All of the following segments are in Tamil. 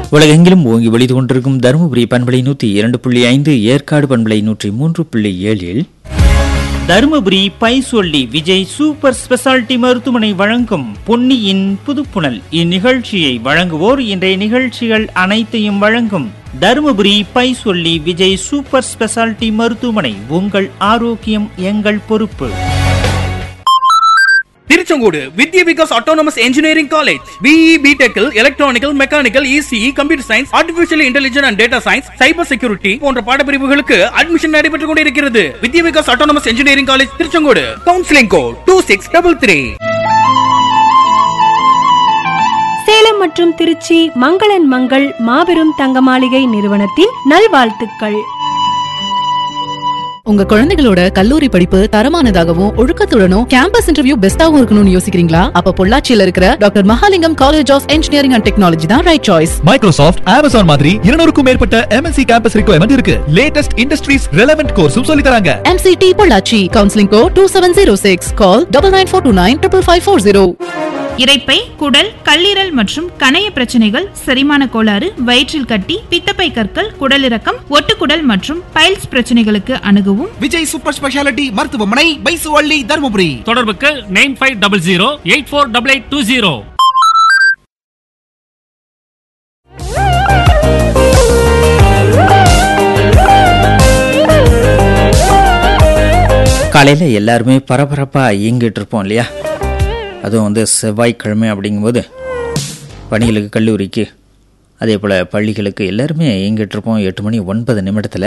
உலகெங்கிலும் ஓங்கி வெளிது கொண்டிருக்கும் தருமபுரி பண்பலை 102.5, ஏற்காடு பண்பலை 103.7 தருமபுரி பைசொல்லி விஜய் சூப்பர் ஸ்பெஷாலிட்டி மருத்துவமனை வழங்கும் பொன்னியின் புதுப்புணல். இந்நிகழ்ச்சியை வழங்குவோர் இன்றைய நிகழ்ச்சிகள் அனைத்தையும் வழங்கும் தருமபுரி பைசொல்லி விஜய் சூப்பர் ஸ்பெஷாலிட்டி மருத்துவமனை. உங்கள் ஆரோக்கியம் எங்கள் பொறுப்பு. திருச்செங்கோடு வித்யா Vikas autonomous engineering college. BE BTech electronical, mechanical, ECE, computer science, artificial intelligence and data science, cyber security போன்ற பாடப்பிரிவுகளுக்கு அட்மிஷன் நடைபெற்றுக் கொண்டிருக்கிறது. வித்யா Vikas autonomous engineering college Tiruchengode. Counselling code 2633. Salem மற்றும் திருச்சி மங்களன் மங்கள் மாபெரும் தங்க மாளிகை நிறுவனத்தின் நல்வாழ்த்துக்கள். உங்க குழந்தைகளோட கல்லூரி படிப்பு தரமானதாகவும் ஒழுக்கத்துடனும் கேம்பஸ் இன்டர்வியூ பெஸ்டாவும் இருக்கணும்னு யோசிக்கிறீங்களா? அப்ப பொள்ளாச்சியில இருக்கிற doctor Mahalingam college of engineering and technology தான் ரைட் சாய்ஸ். மைக்ரோசாஃப்ட், Amazon மாதிரி 200க்கும் மேற்பட்ட MNC கேம்பஸ் ரிக்வயர்மெண்ட் இருக்கு. லேட்டஸ்ட் இண்டஸ்ட்ரீஸ் ரெலவென்ட் கோர்ஸும் சொல்லி தராங்க. MCT பொள்ளாச்சி. Counselling code 2706. கால் 9942955540. இரைப்பை, குடல், கல்லீரல் மற்றும் கணைய பிரச்சனைகள், செரிமான கோளாறு, வயிற்றில் கட்டி, பித்தப்பை கற்கள், குடலிறக்கம், ஒட்டுக்குடல் மற்றும் பைல்ஸ் பிரச்சனைகளுக்கு அணுகவும் விஜய் சூப்பர் ஸ்பெஷாலிட்டி மருத்துவமனை, பைசுவள்ளி, தருமபுரி. தொடர்புக்கு 9500848820. காலையில் எல்லாருமே பரபரப்பாக இயங்கிட்டு இருப்போம் இல்லையா? அதுவும் செவ்வாய்க்கிழமை அப்படிங்கும்போது பணிகளுக்கு, கல்லூரிக்கு, அதே போல் பள்ளிகளுக்கு எல்லாருமே இயங்கிட்டு இருப்போம். 8 மணி 9 நிமிடத்தில்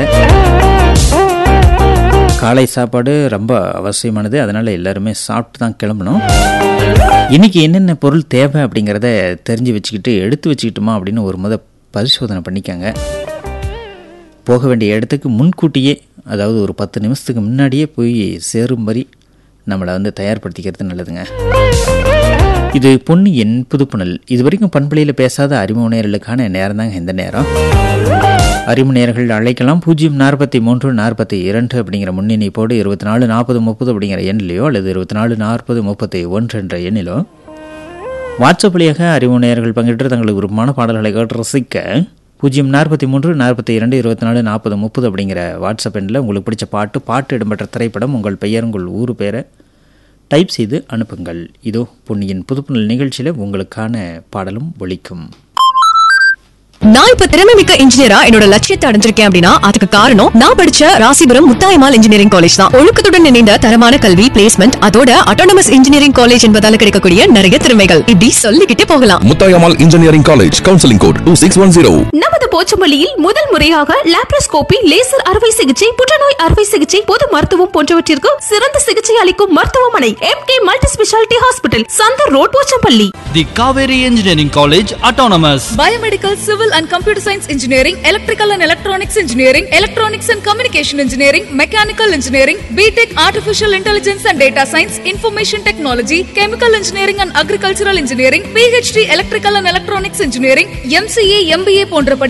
காலை சாப்பாடு ரொம்ப அவசியமானது. அதனால் எல்லாருமே சாப்பிட்டு தான் கிளம்பணும். இன்றைக்கி என்னென்ன பொருள் தேவை அப்படிங்கிறத தெரிஞ்சு வச்சுக்கிட்டு எடுத்து வச்சுக்கிட்டோமா அப்படின்னு ஒரு பரிசோதனை பண்ணிக்காங்க. போக வேண்டிய இடத்துக்கு முன்கூட்டியே, அதாவது ஒரு 10 நிமிஷத்துக்கு முன்னாடியே போய் சேரும்படி நம்மளை தயார்படுத்திக்கிறது நல்லதுங்க. இது பொன்னியின் புதுப்புணல். இது வரைக்கும் பண்பலையில் பேசாத அறிமுக நேயர்களுக்கான நேரம் தாங்க இந்த நேரம். அறிமுக நேயர்கள் அழைக்கலாம் 043 42 அப்படிங்கிற முன்னிணைப்போடு 24 40 30 அப்படிங்கிற எண்ணிலையோ அல்லது 24 40 31 என்ற எண்ணிலோ வாட்ஸ்அப் வழியாக அறிமுக நேயர்கள் பங்கேற்று தங்களுக்கு விருப்பமான பாடல்களை கேட்டு ரசிக்க 043 42 24 40 30 அப்படிங்கிற வாட்ஸ்அப் எண்ணில் உங்களுக்கு பிடிச்ச பாட்டு இடம்பெற்ற திரைப்படம், உங்கள் பெயர், உங்கள் ஊர் பேரை டைப் செய்து அனுப்புங்கள். இதோ பொன்னியின் புதுப்புணல் நிகழ்ச்சியில் உங்களுக்கான பாடலும் ஒலிக்கும். நான் இப்ப திறமை மிக்க இன்ஜினியரா என்னோட லட்சியத்தை அடைஞ்சிருக்கேன் அப்படின்னா அதுக்கு காரணம் நான் படிச்ச ராசிபுரம் முத்தாயம்மாள் இன்ஜினியரிங் காலேஜ் தான். ஒழுக்கத்துடன் இணைந்த தரமான கல்வி, பிளேஸ்மெண்ட், அதோட ஆட்டோனமஸ் இன்ஜினியரிங் காலேஜ் என்பதால கிடைக்கக்கூடிய நிறைய திறமைகள் இப்படி சொல்லிக்கிட்டே போகலாம். Muthayammal engineering college, counselling code 2610. நமது போச்சம்பள்ளியில் முதல் முறையாக லாப்ரோஸ்கோபி, லேசர் அறுவை சிகிச்சை, புற்றுநோய் அறுவை சிகிச்சை, பொது மருத்துவம் போன்றவற்றிற்கு சிறந்த சிகிச்சை அளிக்கும் மருத்துவமனை MK multi speciality hospital, Chandar road, Pochampalli. The Kaveri engineering college autonomous. Biomedical, civil and computer science engineering, electrical and electronics engineering, electronics and communication engineering, mechanical engineering, BTech, artificial intelligence and data science, information technology, chemical engineering and agricultural engineering, PhD electrical and electronics engineering, MCA, MBA போன்ற